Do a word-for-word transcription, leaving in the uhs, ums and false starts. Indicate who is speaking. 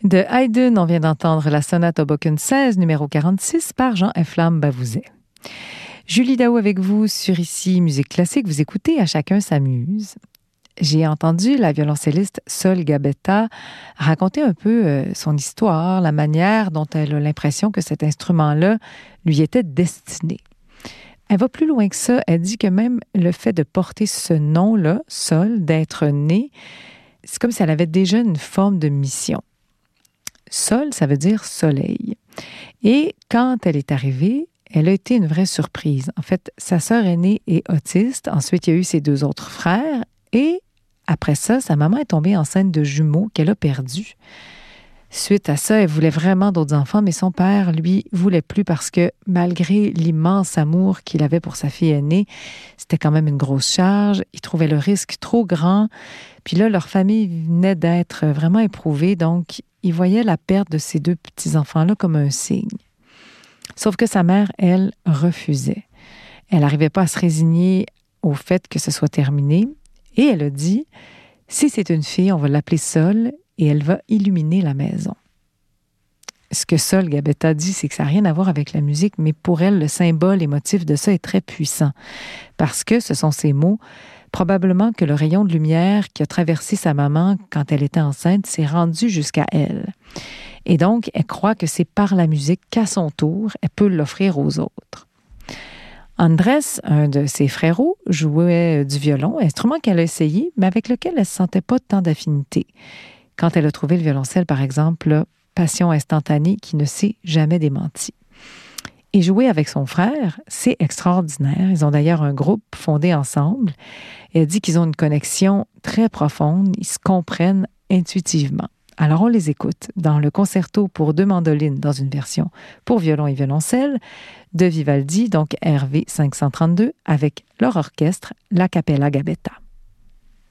Speaker 1: De Haydn, on vient d'entendre la sonate Hoboken seize, numéro quarante-six, par Jean Eflamme Bavouzet. Julie Daou avec vous sur Ici Musique Classique. Vous écoutez À chacun s'amuse. J'ai entendu la violoncelliste Sol Gabetta raconter un peu euh, son histoire, la manière dont elle a l'impression que cet instrument-là lui était destiné. Elle va plus loin que ça. Elle dit que même le fait de porter ce nom-là, Sol, d'être née, c'est comme si elle avait déjà une forme de mission. Sol, ça veut dire soleil. Et quand elle est arrivée, elle a été une vraie surprise. En fait, sa sœur aînée est autiste. Ensuite, il y a eu ses deux autres frères. Et après ça, sa maman est tombée enceinte de jumeaux qu'elle a perdus. Suite à ça, elle voulait vraiment d'autres enfants, mais son père, lui, voulait plus parce que malgré l'immense amour qu'il avait pour sa fille aînée, c'était quand même une grosse charge. Il trouvait le risque trop grand. Puis là, leur famille venait d'être vraiment éprouvée, donc il voyait la perte de ces deux petits-enfants-là comme un signe. Sauf que sa mère, elle, refusait. Elle n'arrivait pas à se résigner au fait que ce soit terminé. Et elle a dit, si c'est une fille, on va l'appeler Sol et elle va illuminer la maison. Ce que Sol Gabetta dit, c'est que ça n'a rien à voir avec la musique, mais pour elle, le symbole émotif de ça est très puissant. Parce que ce sont ces mots, probablement que le rayon de lumière qui a traversé sa maman quand elle était enceinte s'est rendu jusqu'à elle. Et donc, elle croit que c'est par la musique qu'à son tour, elle peut l'offrir aux autres. Andrés, un de ses frérots, jouait du violon, instrument qu'elle a essayé, mais avec lequel elle ne sentait pas tant d'affinité. Quand elle a trouvé le violoncelle, par exemple, là, passion instantanée qui ne s'est jamais démentie. Et jouer avec son frère, c'est extraordinaire. Ils ont d'ailleurs un groupe fondé ensemble. Elle dit qu'ils ont une connexion très profonde. Ils se comprennent intuitivement. Alors on les écoute dans le concerto pour deux mandolines dans une version pour violon et violoncelle de Vivaldi, donc R V cinq cent trente-deux, avec leur orchestre, la Cappella Gabetta.